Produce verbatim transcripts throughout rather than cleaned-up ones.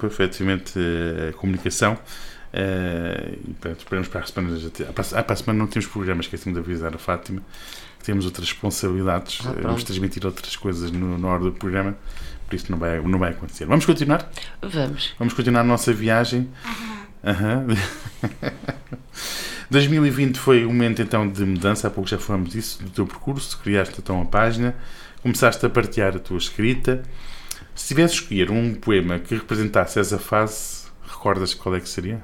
Desculpa, efetivamente, a comunicação. Uh, e, portanto, esperamos para a semana. Ah, para, para a semana não temos programas, esqueci-me de avisar a Fátima. Temos outras responsabilidades. Ah, vamos transmitir outras coisas no, na hora do programa. Por isso não vai, não vai acontecer. Vamos continuar? Vamos. Vamos continuar a nossa viagem. Aham. Uhum. dois mil e vinte foi um momento então de mudança. Há pouco já falamos disso, do teu percurso. Criaste então a página. Começaste a partilhar a tua escrita. Se tivesse escolher um poema que representasse essa fase, recordas qual é que seria?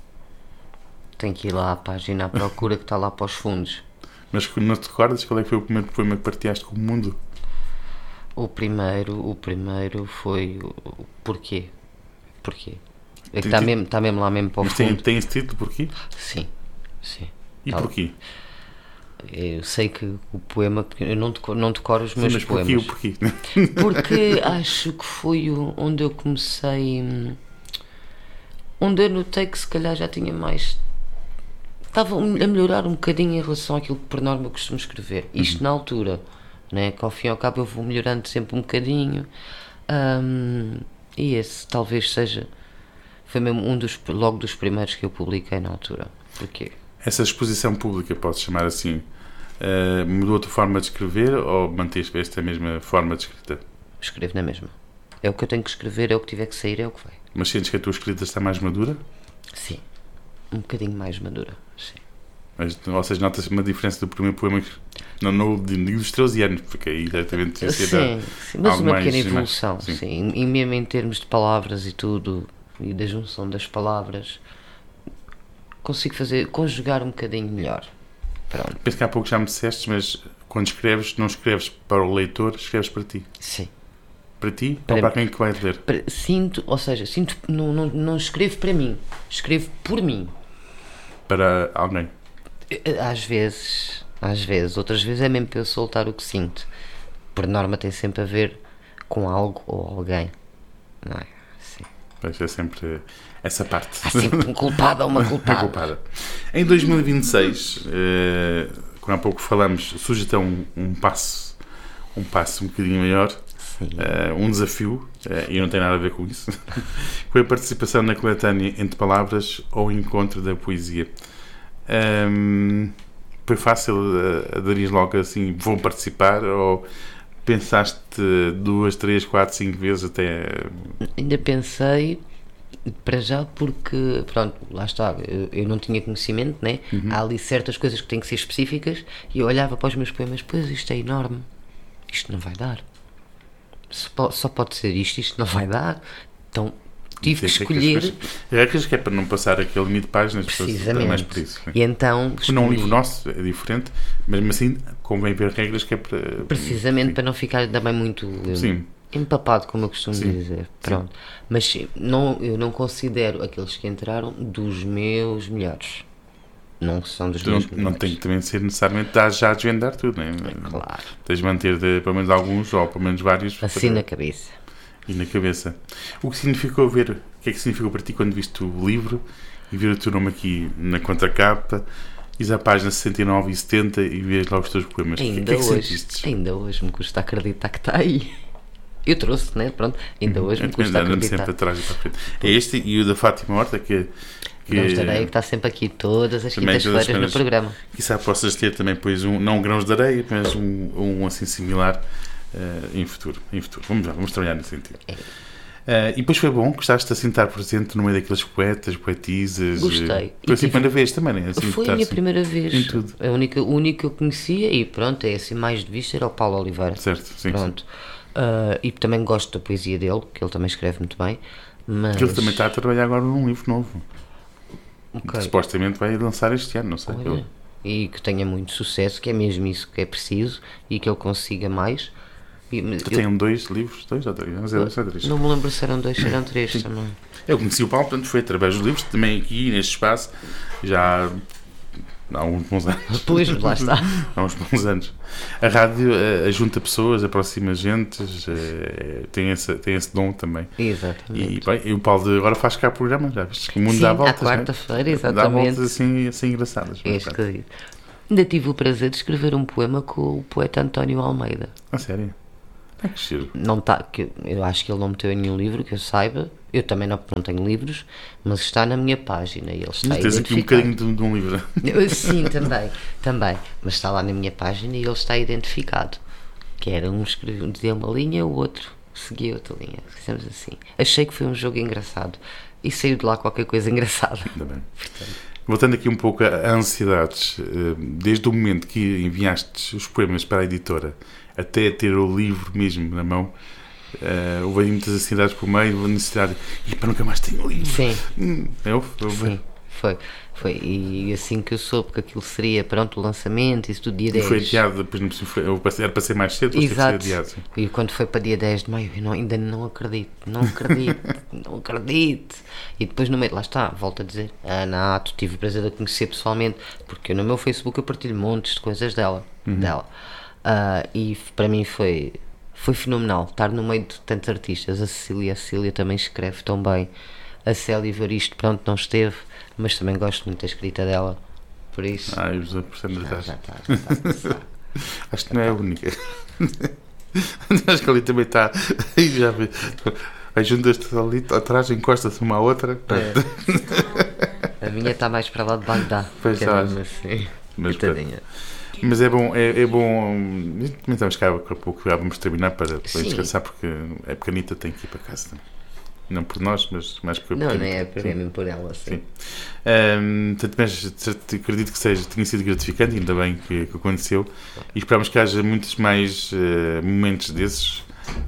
Tenho que ir lá à página à procura que está lá para os fundos. Mas não te recordas qual é que foi o primeiro poema que partilhaste com o mundo? O primeiro, o primeiro foi o Porquê. Porquê? É que está mesmo, está mesmo lá mesmo para o Mas fundo. Mas tem, tem esse título, Porquê? Sim, sim. E tá. Porquê? Eu sei que o poema, eu não decoro, não decoro os meus Sim, mas poemas. Porquê, o porquê? Porque acho que foi onde eu comecei, onde eu notei que se calhar já tinha mais, estava a melhorar um bocadinho em relação àquilo que por norma eu costumo escrever. Isto uhum. na altura, né? Que ao fim e ao cabo eu vou melhorando sempre um bocadinho. Um, e esse talvez seja, foi mesmo um dos, logo dos primeiros que eu publiquei na altura. Porquê? Essa exposição pública, pode chamar assim, uh, mudou a tua forma de escrever ou manteste esta mesma forma de escrita? Escrevo na mesma. É o que eu tenho que escrever, é o que tiver que sair, é o que vai. Mas sentes que a tua escrita está mais madura? Sim, um bocadinho mais madura, sim. Mas, ou seja, notas uma diferença do primeiro poema que não, não dos treze anos, porque aí diretamente tinha sido sim, sim, mas uma mais, pequena evolução, mais, sim. sim. E mesmo em termos de palavras e tudo, e da junção das palavras, consigo fazer, conjugar um bocadinho melhor. Pronto. Penso que há pouco já me disseste, mas quando escreves, não escreves para o leitor, escreves para ti. Sim. Para ti para ou para quem que vai ler? Para, sinto, ou seja, sinto, não, não, não escrevo para mim, escrevo por mim. Para alguém? Às vezes, às vezes, outras vezes é mesmo para eu soltar o que sinto. Por norma tem sempre a ver com algo ou alguém, não é? Sim. Pois é sempre essa parte. Há sempre um culpado ou uma culpada. culpada. Em dois mil e vinte e seis, eh, como há pouco falamos, surge então um, um passo, um passo um bocadinho maior, uh, um desafio, uh, e não tem nada a ver com isso. Foi a participação na coletânea Entre Palavras ou Encontro da Poesia. Um, foi fácil uh, aderir logo assim, vou participar, ou pensaste duas, três, quatro, cinco vezes até? Ainda pensei, para já, porque pronto, lá está, eu, eu não tinha conhecimento, né? Uhum. Há ali certas coisas que têm que ser específicas e eu olhava para os meus poemas, pois isto é enorme, isto não vai dar, só, só pode ser isto, isto não vai dar, então tive que escolher regras que é para não passar aquele limite de páginas. Precisamente. Mais por isso, e então porque não é um livro nosso, é diferente, mas mesmo assim convém ver regras que é para precisamente sim. para não ficar também muito sim. empapado, como eu costumo sim. dizer. Pronto. Sim. Mas não, eu não considero aqueles que entraram dos meus melhores. Não são dos tu meus não, melhores. não tem que também ser necessariamente dar já a desvendar tudo, não é? É claro. Tens de manter de, pelo menos alguns ou pelo menos vários assim para, na cabeça. E na cabeça. O que significou ver, o que é que significou para ti quando viste o livro e ver o teu nome aqui na contracapa? Ires à página sessenta e nove e setenta e vês lá os teus poemas. Ainda o que é que hoje, sentiste? ainda hoje me custa acreditar que está aí. Eu trouxe, né? Pronto. Ainda hoje me custa Andando acreditar. sempre atrás e para a frente. É este e o da Fátima Horta que... que Grãos de Areia, que está sempre aqui todas as quintas-feiras no programa. Quizá possas ter também depois um, não Grãos de Areia, mas um, um assim similar uh, em futuro. Em futuro. Vamos lá, vamos trabalhar nesse sentido. É. Uh, e depois foi bom, gostaste de assim estar presente no meio daqueles poetas, poetisas. Gostei. Foi assim a primeira vez também, né? Assim, foi a minha assim, primeira vez. Em tudo. A única, o único que eu conhecia, e pronto, é assim mais de vista, era o Paulo Oliveira. Certo, sim. Pronto. Sim. Uh, e também gosto da poesia dele, que ele também escreve muito bem. Mas... ele também está a trabalhar agora num livro novo. Okay. Que supostamente vai lançar este ano, não sei. Olha, eu... E que tenha muito sucesso, que é mesmo isso que é preciso e que ele consiga mais. E, tu eu... tem dois livros, dois ou três? Não, sei, não, três. Não me lembro se eram dois, se eram três também. Eu conheci o Paulo, portanto foi através dos livros, também aqui neste espaço, já há uns bons anos. Pois, lá está. Há uns bons anos. A rádio uh, junta pessoas, aproxima gentes, uh, tem, esse, tem esse dom também. Exatamente. E, bem, e o Paulo agora faz cá o programa, já viste? O mundo Sim, dá voltas. à quarta-feira, né? exatamente. Dá voltas assim, assim engraçadas. É esquisito. Ainda tive o prazer de escrever um poema com o poeta António Almeida. A sério? Ah, que giro. Não tá, que eu acho que ele não meteu em nenhum livro, que eu saiba. Eu também não, não tenho livros, mas está na minha página e ele está Mas tens aqui um identificado. bocadinho de, de um livro. Eu- Sim, também, também. Mas está lá na minha página e ele está identificado. Que era um escreveu, dizia uma linha, o outro seguia outra linha. Fizemos assim. Achei que foi um jogo engraçado. E saiu de lá qualquer coisa engraçada. Ainda bem. Voltando aqui um pouco a ansiedades, eh, desde o momento que enviaste os poemas para a editora até ter o livro mesmo na mão, eh, houve aí muitas ansiedades por meio, a necessidade e para nunca mais tenho livro. Sim. Hum, é, houve, houve. Sim, foi. Foi. E assim que eu soube que aquilo seria, pronto, o lançamento, isso tudo dia E dez. foi adiado, depois não sei, foi, era para ser mais cedo, depois teve que ser Exato. adiado. Sim. E quando foi para dia dez de maio, eu não- ainda não acredito, não acredito, não acredito. E depois no meio, lá está, volto a dizer, a Ana Ato, tive o prazer de a conhecer pessoalmente, porque eu no meu Facebook eu partilho montes de coisas dela. dela. Ah, e f- para mim foi, foi fenomenal estar no meio de tantos artistas. A Cecília, a Cecília também escreve tão bem. A Célia Evaristo, pronto, não esteve, mas também gosto muito da escrita dela. Por isso. Ah, os por cento já, atrás. já está, já está a passar. Acho que não é a única. Acho que ali também está. Aí já vê. Aí juntas-te ali atrás, encostas-se uma à outra. A minha está mais para lá de Bagdá. Pois que é está. mesmo assim. Mas, Coitadinha. mas é bom, é, é bom. Também estamos cá a pouco, já vamos terminar para, para Sim. descansar, porque a pequenita tem que ir para casa também. Não por nós, mas mais por Não, pequenita. nem é, Sim. é mesmo por ela, assim. Sim. Um, portanto, mas acredito que seja, tenha sido gratificante, ainda bem que, que aconteceu, e esperamos que haja muitos mais uh, momentos desses,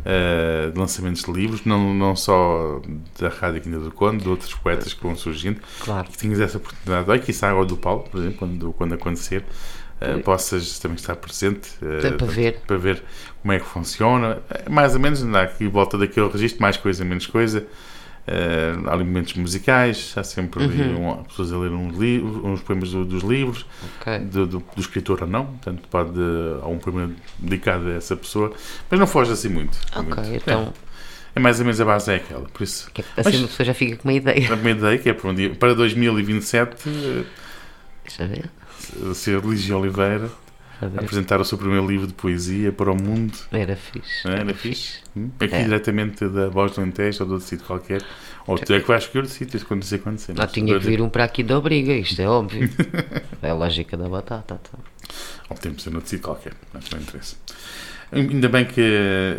uh, de lançamentos de livros, não, não só da Rádio Quinta do Conde, de outros poetas que vão surgindo, Claro. que tenhas essa oportunidade, olha que isso agora do Paulo, por exemplo, quando, quando acontecer, uh, possas também estar presente, uh, Para ver. para ver como é que funciona, mais ou menos, anda aqui volta daquele registro, mais coisa, menos coisa. Uh, há ali momentos musicais, há sempre ali Uhum. um, pessoas a ler uns, livros, uns poemas do, dos livros, Ok. do, do, do escritor ou não, portanto pode há um poema dedicado a essa pessoa, mas não foge assim muito. Ok, muito. então. É, é mais ou menos a base é aquela, por isso que Assim Mas- uma pessoa já fica com uma ideia. a primeira ideia que é para, um dia, para dois mil e vinte e sete uh, Deixa eu ver. ser Lígia Oliveira A ver. apresentar o seu primeiro livro de poesia para o mundo. Era fixe. Não é? Era fixe? Hum? Aqui diretamente da Voz do Alentejo ou de outro sítio qualquer. Ou tu é que vais escolher o sítio quando isso acontecer. Não tinha que vir um para aqui da Obriga, isto é óbvio. É a lógica da batata. Tá. Ou podemos ser noutro sítio qualquer, mas não interessa. Ainda bem que.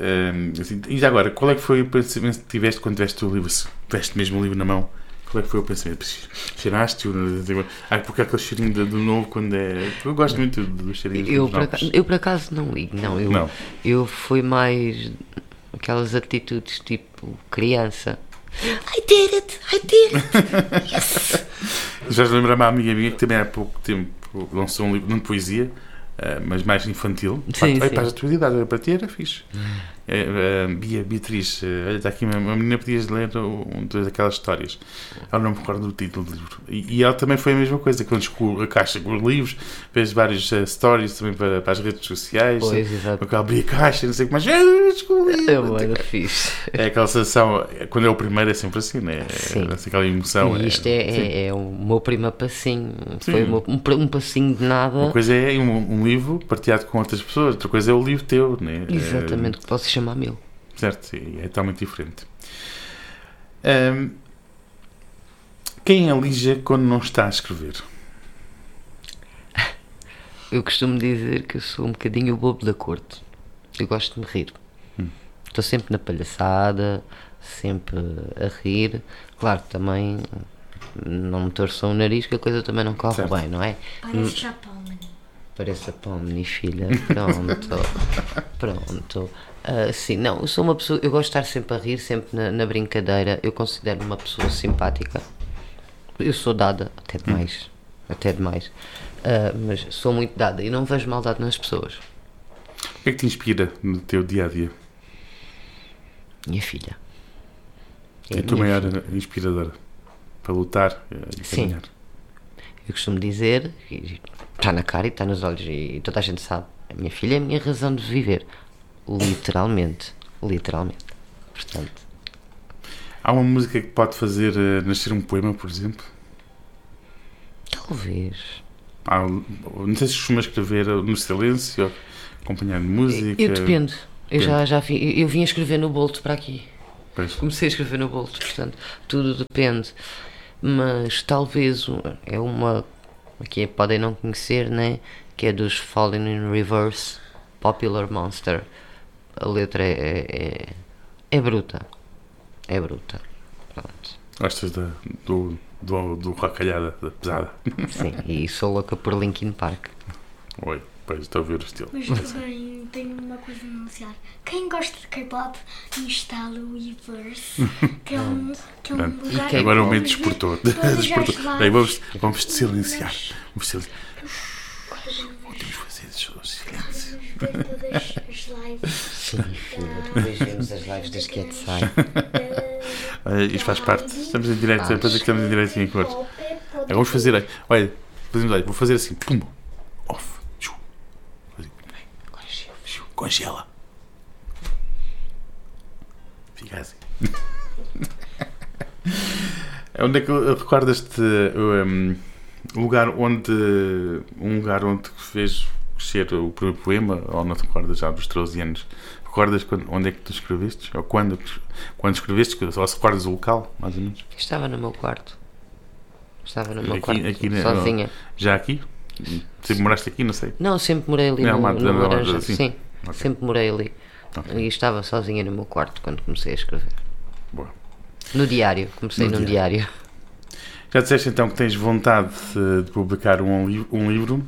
eh, assim, e já agora, qual é que foi o pensamento que tiveste quando tiveste o livro? Tiveste mesmo o livro na mão? Qual é que foi o pensamento? Cheiraste-o? Ah, porque é aquele cheirinho do, do novo quando é. Eu gosto muito do cheirinho dos Eu, livros por novos. acaso, eu por acaso não ligo, não. Eu, Não. eu fui mais aquelas atitudes tipo criança. I did it! I did it! Yes! Já lembro uma amiga minha que também há pouco tempo lançou um livro, não de poesia, eh, mas mais infantil. Sim, Pá, sim. para a tua idade, para ti era fixe. É, é, Bia, Beatriz, eh, olha, está aqui uma, uma menina, podias ler um, duas daquelas histórias. Ela não me recordo do título do livro. E, e ela também foi a mesma coisa, quando escolheu a caixa com os livros, fez vários uh, stories também para, para as redes sociais. Pois, exato. Ela abria a caixa, não sei o que mais. "Ah, escolhi." Eu era fixe. É aquela sensação, quando é o primeiro é sempre assim, né? Sim. É, assim, aquela emoção. E isto é, sim. é, é o meu primeiro passinho. Sim. Foi o meu- um, um passinho de nada. Uma coisa é um, um livro partilhado com outras pessoas, outra coisa é o livro teu, né? Exatamente, que posso chamar meu. É, certo, e é totalmente diferente. Ahm, quem é a Lígia quando não está a escrever? Eu costumo dizer que eu sou um bocadinho o bobo da corte. Eu gosto de me rir. Hum. Estou sempre na palhaçada, sempre a rir. Claro que também não me torçam o nariz, que a coisa também não corre Certo. bem, não é? Parece já Palmani. Parece a Pomni, filha. Pronto. Pronto. Ah, sim, não, eu sou uma pessoa. Eu gosto de estar sempre a rir, sempre na, na brincadeira. Eu considero-me uma pessoa simpática. Eu sou dada, até demais. Até demais. Ah, mas sou muito dada e não vejo maldade nas pessoas. O que é que te inspira no teu dia a dia? Minha filha. É É a tua minha maior filha. inspiradora para lutar e Sim. caminhar. Eu costumo dizer, e está na cara e está nos olhos, e toda a gente sabe, a minha filha é a minha razão de viver. Literalmente. Literalmente. Portanto, Há uma música que pode fazer eh, nascer um poema, por exemplo? talvez. Há, não sei se costuma escrever no silêncio, ou acompanhar música. Eu dependo. Eu já, já vi, eu, eu vim a escrever no Bolt para aqui. Pois. Comecei a escrever no Bolt, portanto, tudo depende. Mas talvez um- é uma. Aqui podem não conhecer, né? Que é dos Falling in Reverse, Popular Monster. A letra é, é, é, é bruta. É bruta. Pronto. Gostas da, do, do, do rocalhada, da pesada? Sim, e sou louca por Linkin Park. Oi, pois estou a ver o estilo. Mas também tenho uma coisa a anunciar. Quem gosta de K-pop instala o Weverse, que é um, que é um Pronto. lugar... E K-pop? Agora o meio Vamos ver desportou. todas as Desportou. lives Bem, vamos, vamos te silenciar. nas- Vamos silenciar. Temos que fazer silêncio. Vamos ver todas as lives Sim, depois vemos as lives das Cat Sai. Ah, isto faz parte. Estamos em direto, Faz. depois é que estamos em direto em cores. Agora vamos fazer. Olha, fazemos, olha, vou fazer assim. Pum. Off. Tchu. Fazer. Tchu. Congela. Fica assim. Onde é que recordas-te um, lugar onde um lugar onde fez crescer o primeiro poema, ou não te recordas já dos treze anos? Recordas quando, onde é que tu escreveste? Ou quando, quando escreveste? Ou se recordas o local, mais ou menos? Estava no meu quarto. Estava no meu Aqui- quarto, aqui na- sozinha. Já aqui? Sempre moraste aqui, não sei. Não, sempre morei ali Não, no, uma- no uma- Laranja. assim. Sim, Ok. sempre morei ali. Ok. E estava sozinha no meu quarto quando comecei a escrever. Boa. No diário, comecei No num diário. Já disseste então que tens vontade eh, de publicar um, li- um livro.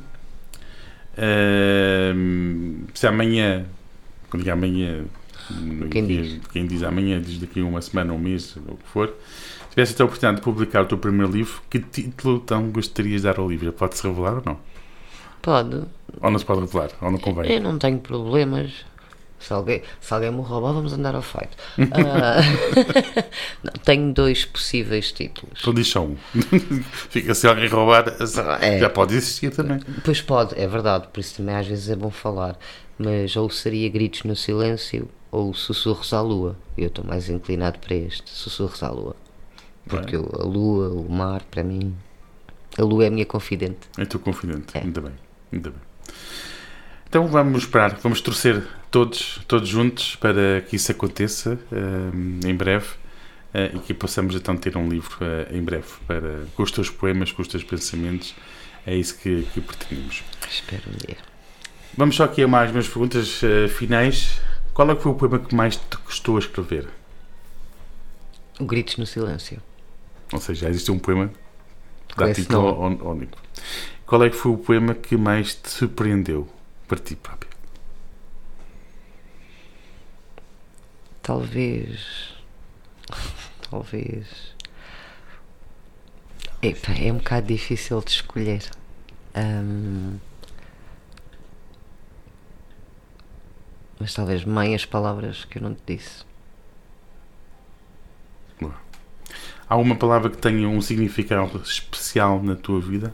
Ehm, se amanhã, quando digo amanhã, Quem quem, diz? quem diz amanhã, diz daqui a uma semana, um mês, ou o que for, se tivesse então a oportunidade de publicar o teu primeiro livro, que título então gostarias de dar ao livro? Pode-se revelar ou não? Pode. Ou não se pode revelar? Ou não convém? Eu não tenho problemas. Se alguém, se alguém me roubar, vamos andar ao fight. Ah, não, tenho dois possíveis títulos. Então diz só um. Fica se alguém roubar, É. já pode existir também. Pois pode, é verdade, por isso também às vezes é bom falar. Mas ou seria Gritos no Silêncio ou Sussurros à Lua. Eu estou mais inclinado para este, Sussurros à Lua. Porque eu- a lua, o mar, para mim. A lua é a minha confidente. Eu estou confidente. É. Ainda bem. Ainda bem. Então vamos esperar, vamos torcer todos, todos juntos para que isso aconteça eh, em breve eh, e que possamos então ter um livro eh, em breve para, com os teus poemas, com os teus pensamentos. É isso que, que pretendemos. Espero um dia. Vamos só aqui a mais umas perguntas eh, finais. Qual é que foi o poema que mais te custou a escrever? O Gritos no Silêncio. Ou seja, já existe um poema que Com dá esse título nome. ao, ao livro. Qual é que foi o poema que mais te surpreendeu para ti próprio? Talvez. Talvez. Epa, é um bocado difícil de escolher. Ahm, Mas talvez meias palavras que eu não te disse. Há uma palavra que tenha um significado especial na tua vida?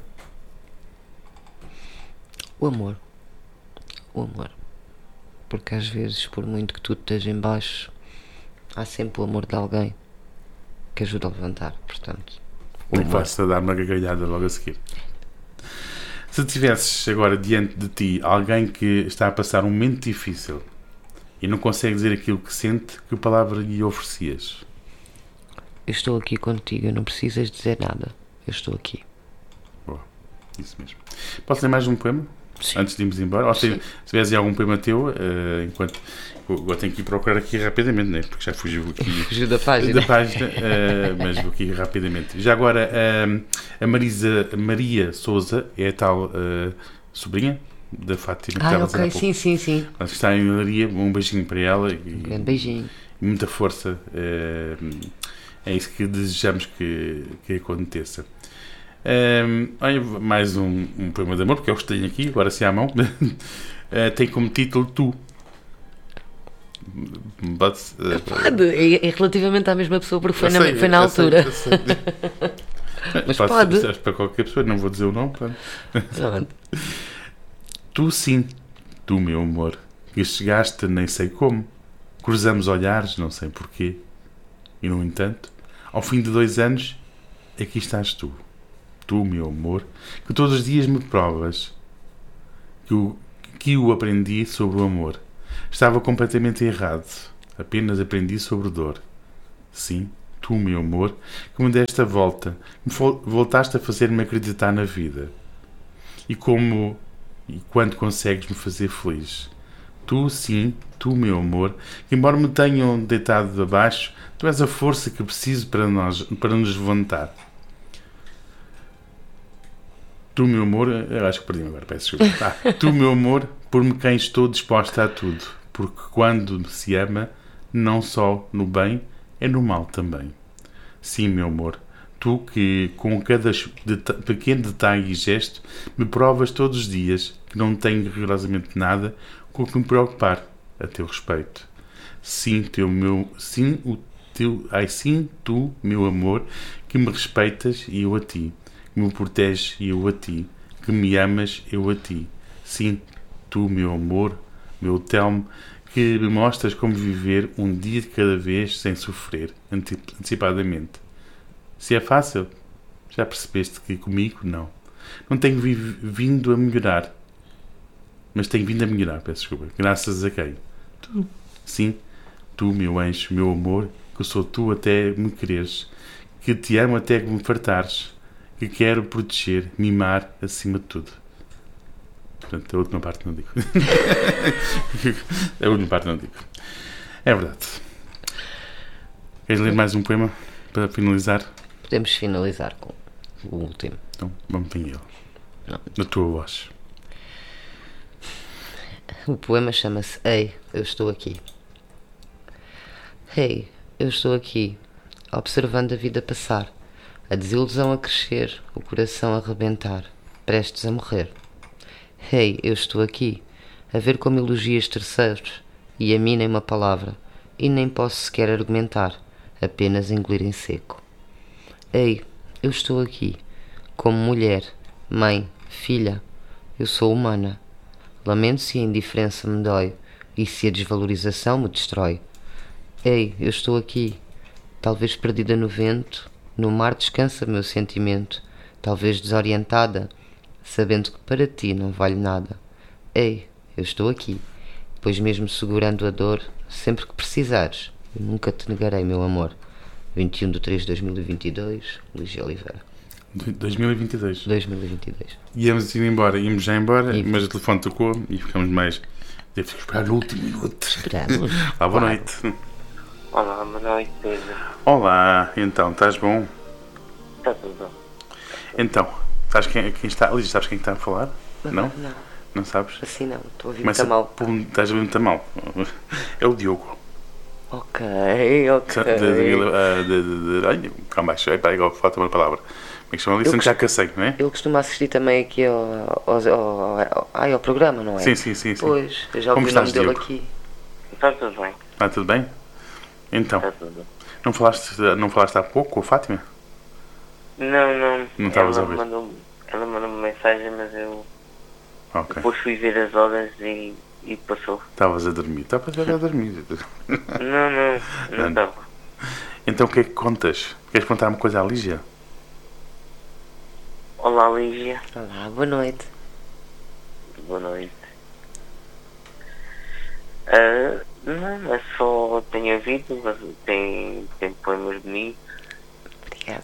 O amor. O amor. Porque às vezes, por muito que tu estejas em baixo, há sempre o amor de alguém que ajuda a levantar. Portanto, o Muito amor. fácil a dar uma gargalhada logo a seguir. Se tivesses agora diante de ti alguém que está a passar um momento difícil e não consegue dizer aquilo que sente, que palavra lhe oferecias? Eu estou aqui contigo, não precisas dizer nada. Eu estou aqui. Boa, isso mesmo. Posso ler mais um poema? Sim. Antes de irmos embora? Ou se, Sim. se tiveres algum poema teu, eh, enquanto. Agora tenho que ir procurar aqui rapidamente, né? Porque já fugiu aqui Fugiu da página. da página, eh, mas vou aqui rapidamente. Já agora, eh, a Marisa Maria Souza é a tal eh, sobrinha da Fátima que Ah, estava a dizer há ok, pouco. sim, sim, sim. Mas está em Olaria, um beijinho para ela e, Um grande beijinho. e muita força. eh, é isso que desejamos que, que aconteça. Um, olha, mais um, um poema de amor, porque é o que tenho aqui, agora se à mão. Eh, tem como título Tu. But, eh, Pode, é, é relativamente à mesma pessoa porque foi, eu na, sei, foi na eu sei, altura. eu sei. Mas Posso- pode. serve para qualquer pessoa, não vou dizer o nome. Pronto. Pronto. Tu sim, tu meu amor, que chegaste nem sei como, cruzamos olhares, não sei porquê, e no entanto, ao fim de dois anos, aqui estás tu, tu meu amor, que todos os dias me provas que o, que o aprendi sobre o amor, Estava completamente errado. Apenas aprendi sobre dor. Sim, tu, meu amor, que me deste a volta, me voltaste a fazer-me acreditar na vida. E como e quando consegues me fazer feliz. Tu, sim, tu, meu amor, que embora me tenham deitado abaixo, tu és a força que preciso para, nós, para nos levantar. Tu, meu amor, eu acho que perdi-me agora, peço desculpa. Ah, tu, meu amor, por-me quem estou disposta a tudo, porque quando se ama, não só no bem, é no mal também. Sim, meu amor, tu que com cada deta- pequeno detalhe e gesto me provas todos os dias que não tenho rigorosamente nada com o que me preocupar a teu respeito. Sim, teu meu, sim, o teu, ai sim, tu, meu amor, que me respeitas e eu a ti. Que me proteges e eu a ti, que me amas eu a ti. Sim, tu, meu amor, meu Telmo, que me mostras como viver um dia de cada vez sem sofrer antecipadamente. Se é fácil, já percebeste que comigo não. Não tenho vi- vindo a melhorar, mas tenho vindo a melhorar, peço desculpa. Graças a quem? Tu. Sim, tu, meu anjo, meu amor, que sou tu até me quereres, que te amo até que me fartares, que quero proteger, mimar acima de tudo. Portanto, a última parte não digo. A última parte não digo. É verdade. Queres ler mais um poema para finalizar? Podemos finalizar com o último. Então, vamos para ele. Não. Na tua voz. O poema chama-se Ei, eu estou aqui. Ei, eu estou aqui, observando a vida passar, a desilusão a crescer, o coração a rebentar, prestes a morrer. Ei, eu estou aqui, a ver como elogias terceiros, e a mim nem uma palavra, e nem posso sequer argumentar, apenas engolir em seco. Ei, eu estou aqui, como mulher, mãe, filha, eu sou humana. Lamento se a indiferença me dói, e se a desvalorização me destrói. Ei, eu estou aqui, talvez perdida no vento, no mar descansa meu sentimento, talvez desorientada, sabendo que para ti não vale nada. Ei, eu estou aqui, pois mesmo segurando a dor, sempre que precisares, eu nunca te negarei, meu amor. vinte e um de três de dois mil e vinte e dois, Lígia Oliveira. dois mil e vinte e dois. dois mil e vinte e dois. Íamos ir embora, íamos já embora, E- mas o telefone tocou e ficamos mais. Devo esperar no último minuto. Esperamos. Ah, boa Claro. noite. Olá, boa noite, Pedro. Olá, então, estás bom? Está tudo bem? Então, sabes quem, quem está? Lígia, sabes quem está a falar? Não? Não, Não sabes? assim não, estou a ouvir Começa muito mal. por um- estás a ouvir muito mal. É o Diogo. Ok, De, ok. de, de, de, de, de, ai, calma, baixo. É, pá, igual, falta uma palavra. Como é que chama ali? Eu Santo já cacei, não é? Ele costuma assistir também aqui ao, ao, ao, ao, ai, ao programa, não é? Sim, sim, sim. sim. Pois, eu já Como ouvi o nome estás, dele Diogo? aqui. Está tudo bem? Está tudo bem? Então, Está tudo bem. não falaste, não falaste há pouco com a Fátima? Não, não. Não estavas a ela ouvir? mandou, ela mandou uma mensagem, mas eu Ok. depois fui ver as horas e, e passou. Estavas a dormir. Estavas a dormir. Não, não, não Não. estava. Então o que é que contas? Queres contar uma coisa à Lígia? Olá, Lígia. Olá, boa noite. Boa noite. Ah, não, é só tenho ouvido, mas tem, tem poemas de mim Obrigada.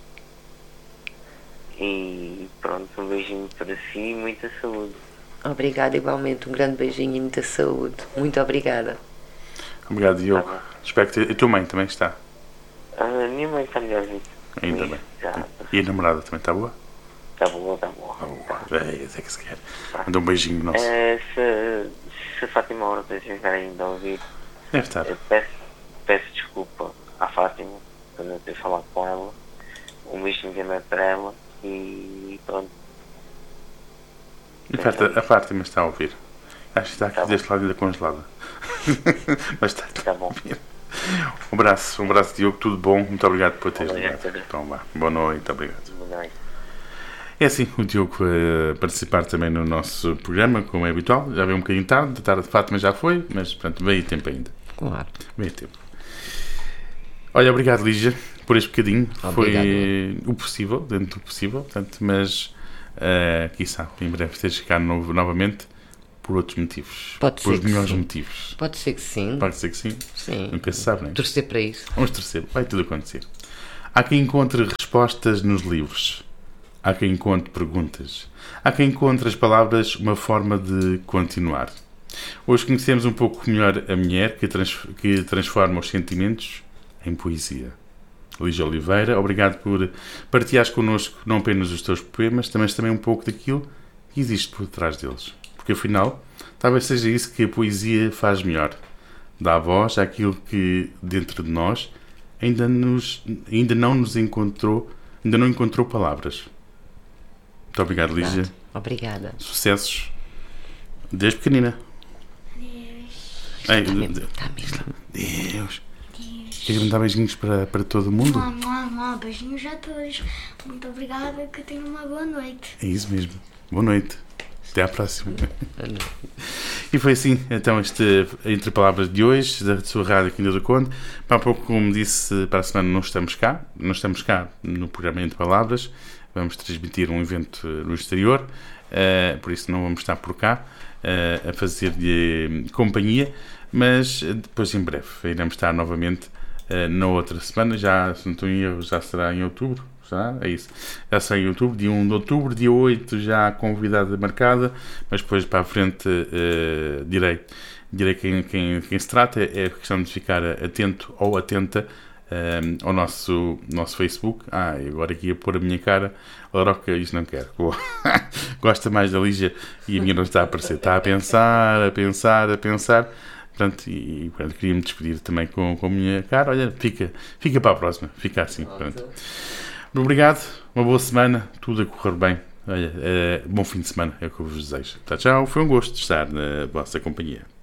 e pronto, um beijinho para si e muita saúde. Obrigada igualmente, um grande beijinho e muita saúde. Muito obrigada. Obrigado, Diogo. Tá bom. Espero que te... E a tua mãe também está? Ah, a minha mãe está melhor vida. Ainda bem. Já, E a namorada também está boa? está boa, está boa. É, isso é que se quer. Manda um beijinho nosso. Eh, se, se a Fátima Horta estiver ainda a ouvir, Deve estar. eu peço, peço desculpa à Fátima por não ter falado com ela. Um beijinho também para ela e pronto. A Fátima, a Fátima está a ouvir. Acho que está aqui Tá bom. deste lado da congelada. Mas está. Está bom. Um abraço, um abraço, Diogo. Tudo bom? Muito obrigado por teres Obrigado, ligado. Pedro. Então vá. Boa noite, obrigado. Boa noite. É assim, o Diogo vai participar também no nosso programa, como é habitual. Já veio um bocadinho tarde, da tarde de Fátima já foi, mas pronto, veio tempo ainda. Claro. Veio tempo. Olha, obrigado, Lígia, por este bocadinho. Obrigado. Foi o possível, dentro do possível, portanto, mas uh, quiçá, em breve teres cá novo, novamente, por outros motivos. Pode por ser os que melhores sim. motivos. Pode ser que sim. Pode ser que sim. Sim. Nunca se sabe, não é? Torcer para isso. Vamos torcer. Vai tudo acontecer. Há quem encontre respostas nos livros. Há quem encontre perguntas. Há quem encontre as palavras uma forma de continuar. Hoje conhecemos um pouco melhor a mulher que, trans, que transforma os sentimentos em poesia. Lígia Oliveira, obrigado por partilhares connosco não apenas os teus poemas, mas também um pouco daquilo que existe por trás deles. Porque afinal, talvez seja isso que a poesia faz melhor. Dá voz àquilo que dentro de nós ainda, nos, ainda não nos encontrou, ainda não encontrou palavras. Muito obrigado, Lígia. Obrigada. Sucessos desde pequenina. Ei, Está mesmo. Está mesmo. Deus. Queres mandar beijinhos para, para todo mundo? Mua, mua, mua. Beijinhos a todos. Muito obrigada, que tenham uma boa noite. É isso mesmo. Boa noite. Até à próxima. E foi assim, então, este Entre Palavras de hoje, da sua rádio Quinta do Conde. Para pouco, como disse, para a semana não estamos cá. Não estamos cá no programa Entre Palavras. Vamos transmitir um evento no exterior. Uh, por isso não vamos estar por cá uh, a fazer-lhe companhia. Mas depois, em breve, iremos estar novamente uh, na outra semana. Já, se não estou em erro, já será em outubro. Já, é isso. Já será em outubro, dia um de outubro, dia oito já a convidada marcada, mas depois para a frente uh, direi, direi quem, quem, quem se trata. É questão de ficar atento ou atenta uh, ao nosso, nosso Facebook. Ah, agora aqui a pôr a minha cara, Laroca, isto não quero. Gosta mais da Lígia e a minha não está a aparecer. Está a pensar, a pensar, a pensar. Portanto, e, e queria-me despedir também com, com a minha cara. Olha, fica, fica para a próxima. Fica assim. Pronto. Obrigado, uma boa semana, tudo a correr bem. Olha, é, bom fim de semana, é o que eu vos desejo. Tá, tchau, foi um gosto de estar na vossa companhia.